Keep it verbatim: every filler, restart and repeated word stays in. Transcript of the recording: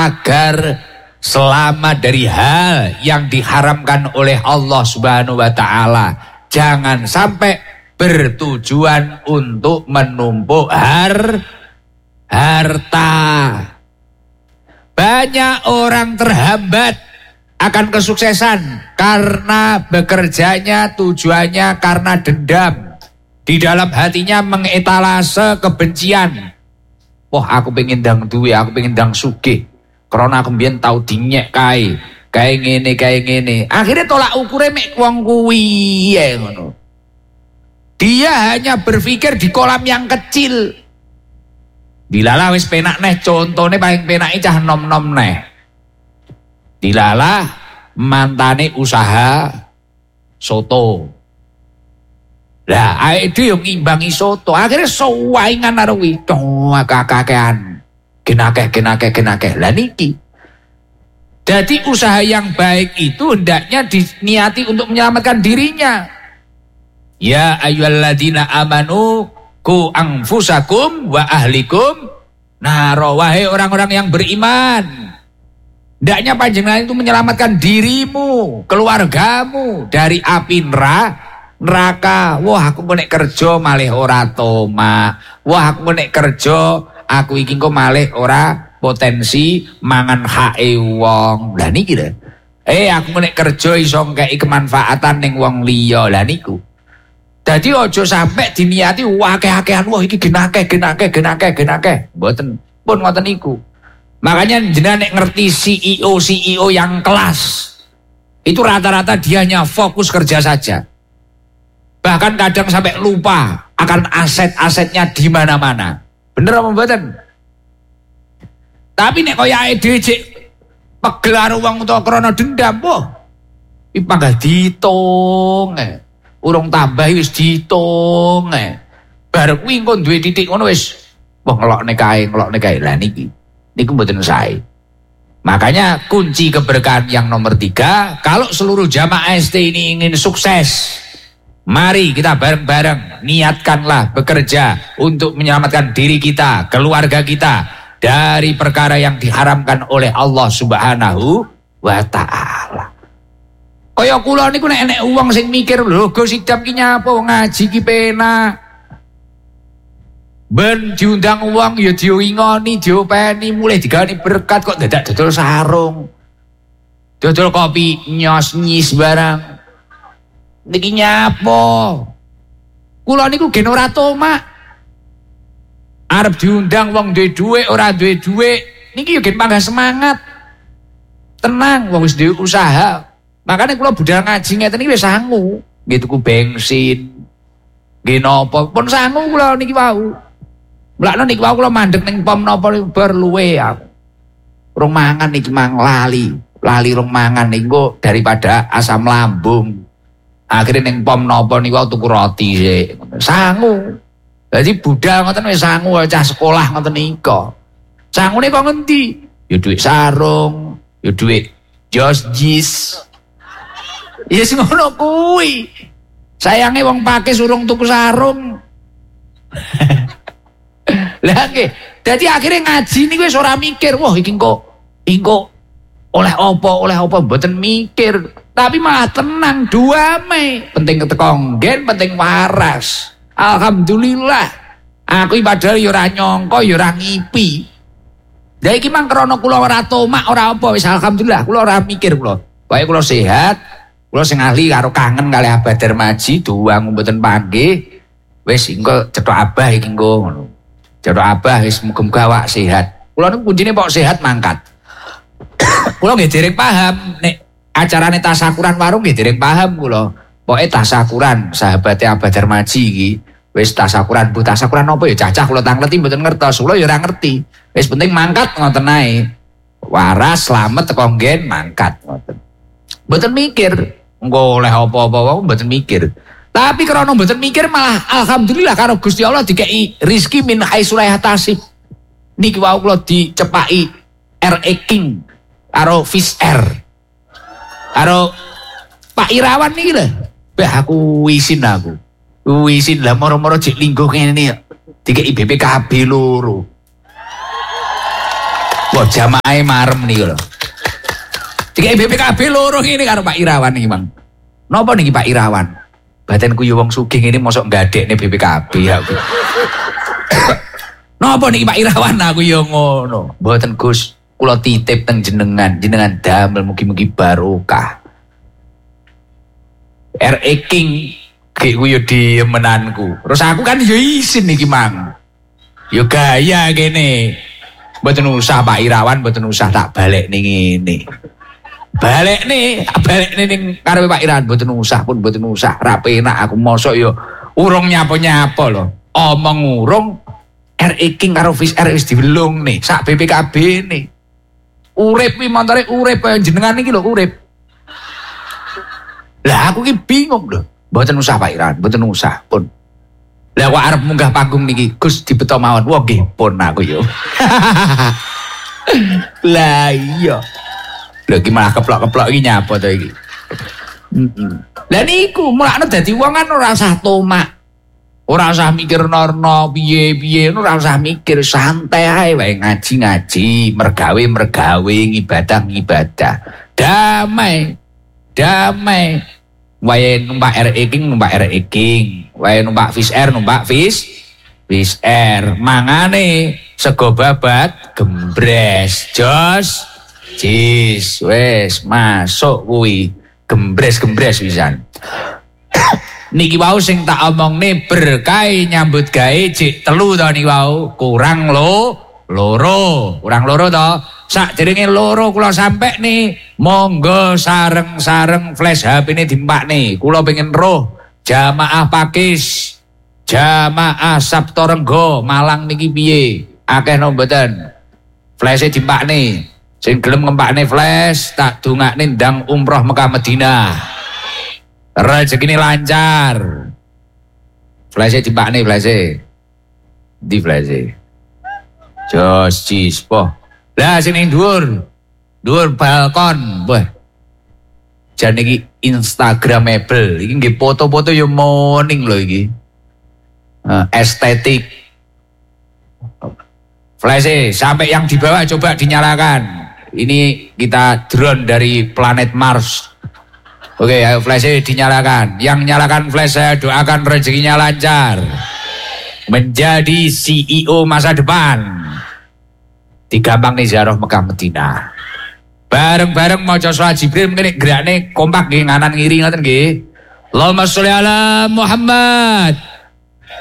agar selamat dari hal yang diharamkan oleh Allah Subhanahu wa taala. Jangan sampai bertujuan untuk menumpuk har harta. Banyak orang terhambat akan kesuksesan karena bekerjanya tujuannya karena dendam. Di dalam hatinya mengetalase kebencian. Wah, aku pengen ndang duwe, aku pengen ndang sugih. Karena aku mbiyen tau dinyek kae, kae ngene, kae ngene. Akhirnya tolak ukure mek wong kuwi ya ngono. Dia hanya berpikir di kolam yang kecil. Dilalah wis penak neh, contone paling penake cah nom-nom neh. Dilalah mantane usaha soto. Lah ae dhewe ngimbangi soto, akhirnya sawaingan karo kuwi, kakak-kakean. Genakeh genakeh genakeh. Lah niki. Jadi usaha yang baik itu hendaknya diniati untuk menyelamatkan dirinya. Ya ayyuhalladzina amanu ku anfusakum wa ahlikum naro, wahai orang-orang yang beriman. Hendaknya panjenengan itu menyelamatkan dirimu, keluargamu dari api neraka. Neraka. Wah, aku nek kerja malih ora toma. Wah, aku nek kerja aku iki kok malih ora potensi mangan hake wong. Lah niki lho. Eh, aku nek kerja iso ngkeki kemanfaatan ning wong liya. Lah niku. Dadi aja sampe diniati akeh-akehan, wah iki genakeh genakeh genakeh genakeh. Mboten, pun ngoten niku. Makanya jenengan nek ngerti C E O C E O yang kelas, itu rata-rata dia hanya fokus kerja saja. Bahkan kadang sampai lupa akan aset-asetnya di mana-mana. Bener apa mboten? Tapi nek kaya E D C pegel karo wong utawa krana dendam, wah. Iki panggah ditung. Eh. Urung tambah wis ditung. Eh. Bar kuwi engko duwe titik ngono wis wah ngelokne kae, ngelokne kae. Lah niki. Niku mboten sae. Makanya kunci keberkahan yang nomor tiga, kalau seluruh jamaah S T ini ingin sukses, mari kita bareng-bareng niatkanlah bekerja untuk menyelamatkan diri kita, keluarga kita dari perkara yang diharamkan oleh Allah Subhanahu wa taala. Kaya kula niku nek enek wong sing mikir lho Gus Idam ki nyapa ngaji ki penak. Ben diundang wong ya diingoni, diopeni, mulai digawani berkat kok dadak dodol sarung. Dodol kopi nyos nyis barang. Niki nyapa? Kula niku gen ora tomak. Arep diundang wong duwe dhuwit ora duwe dhuwit, niki yo gen panggah semangat. Tenang, wong wis duwe usaha. Makanya kula budal ngaji ngeten iki wis sangu, nggih tuku bensin. Nggih napa, pun sangu kula niki wau. Mulane niki wau kula mandeg ning pom napa bar luwe aku. Rong mangan iki mang lali, lali rong mangan niku daripada asam lambung. Akhirnya neng pom nopo niku tuku roti sih, sangu. Jadi budal ngoten wis sangu cah sekolah ngoten nika. Sangune kok ngendi? Ya duit sarung, ya duit jos jis. Ya sing ngono kuwi. Sayange wong pakis urung tuku sarung. Lah nggih. Dadi akhirnya ngaji niku wis ora mikir, wah iki kok engko oleh apa, oleh apa mboten mikir. Tapi malah tenang, dua Mei. Penting ketekonggen, penting waras. Alhamdulillah. Aku padahal ya ora nyangka, ya ora ngipi. Lah iki mang krana kula ora tomak, ora apa wis alhamdulillah, kula ora mikir kula. Pokoke kula sehat, kula sing ahli karo kangen kalih Abah Darmaji, duang mboten panggih. Wis engko cetok Abah iki engko ngono. Cetok Abah wis muga-muga awak sehat. Kula niku kuncine pok sehat mangkat. Kula nggih dereng paham nek acarane tasakuran warung nggih dereng paham kula. Pokoke tasakuran sahabate Abah Darmaji iki wis tasakuran, bu tasakuran apa ya cacah kula tak ngerti mboten ngertos. Kula ya ora ngerti. Wis penting mangkat ngoten ae. Waras slamet teko nggen mangkat ngoten. Mboten mikir engko oleh apa-apa wae mboten mikir. Tapi krana mboten mikir malah alhamdulillah karo Gusti Allah dikei rezeki min haitsu la yahtasib. Niki wae kula dicepaki R E King karo Fish Air. Karo Pak Irawan niki lho. Bah aku wisin aku. Wisin lah moro-moro jek linggo ngene dikei B P K B loro. Wah, jamaah marem niku lho. Dikai B P K B loro ngene karo Pak Irawan iki, Bang. Napa niki Pak Irawan? Badanku yo wong sugih ngene mosok ngadekne B P K B aku. Napa niki Pak Irawan aku yo ngono. Mboten Gus, kula titip teng jenengan, jenengan damel mugi-mugi barokah. R E King kayak gue yo diemenanku. Terus aku kan yo isin nih Mang. Yo gaya gini. Mboten usah Pak Irawan, mboten usah tak balik nih ngene. Balik nih, tak balik nih ning karepe Pak Irawan, mboten usah pun mboten usah. Ra penak aku mosok yo urung nyapa-nyapa lho. Omong urung R E King karo Fis R wis dibelung nih, sak B P K B nih. Urip iki montore urip jenengan iki lho urip. Lah aku ki bingung lho. Mboten usah Pak Irawan, mboten usah pun. Lah kok arep munggah panggung niki Gus dibeto mawon. Wah nggih pun aku yo. Lah iya. Lha iki malah keplok-keplok iki nyapa to iki. Heeh. Lah niku mulakne dadi wong kan ora usah tomak. Ora usah mikir norno piye-piye, ora usah mikir, santai ae wae ngaji-ngaji, mergawe-mergawe, ngibadah-ngibadah. Damai. Damai. Wae numpak R E King, numpak R E King. Wae numpak Fis R, numpak Fis Fis R. Mangane sego babat gembres. Jos. Jis, wes masuk kuwi. Gembres-gembres pisan. Niki wau sing tak omongne berkah nyambut gawe jek telu to niki wau. Kurang lo loro. Kurang loro to. Sakderenge loro kula sampe nih, monggo sareng-sareng flash H P ini dimpak nih. Kula pengen roh jamaah Pakis, jamaah Sabto Renggo, Malang niki piye? Akeh no mboten? Flash-e dimpak nih. Sing gelem ngempakne flash, tak dongakne ndang umroh Mekah Madinah. Rezekine lancar. Flash-e dimpak nih flash-e. Di flash-e. Jos cis poh. Lah sini dhuwur. Dhuwur balkon, wah. Jan iki instagramable. Iki nggih foto-foto yo morning lho iki. Uh, estetik. Flash sampai yang di bawah coba dinyalakan. Ini kita drone dari planet Mars. Oke, ayo flash dinyalakan. Yang nyalakan flash saya doakan rezekinya lancar. Menjadi C E O masa depan. Digampang nih ziarah Mekah Madinah. Bareng-bareng maca sholawat Jibril mengene gerakne kompak nggih nganan ngiri ngoten nggih. Allahumma sholli ala Muhammad.